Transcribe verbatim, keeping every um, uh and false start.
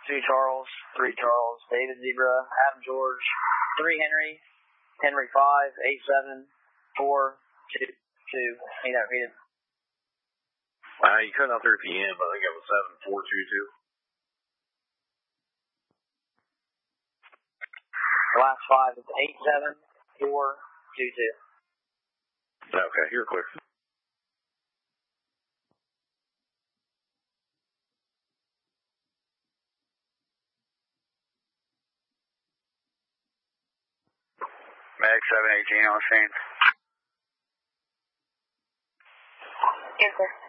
two Charles, three Charles, David Zebra, Adam George, three Henry, Henry five, eight seven, four, two, two. Need that repeated. Uh, you cut out there at the end, but I think it was seven, four, two, two. The last five is eight seven, four, two, two. Okay, you're clear. Mag seven eighteen on scene. Yes, sir.